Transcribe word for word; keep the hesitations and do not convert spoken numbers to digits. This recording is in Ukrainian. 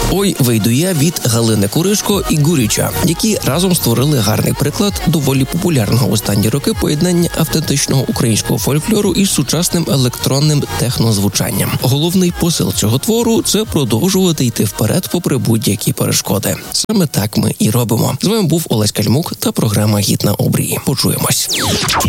Ой, вийду я від Галини Куришко і Гуріча, які разом створили гарний приклад доволі популярного в останні роки поєднання автентичного українського фольклору із сучасним електронним технозвучанням. Головний посил цього твору – це продовжувати йти вперед попри будь-які перешкоди. Саме так ми і робимо. З вами був Олесь Кальмук та програма «Гід на обрії». Почуємось.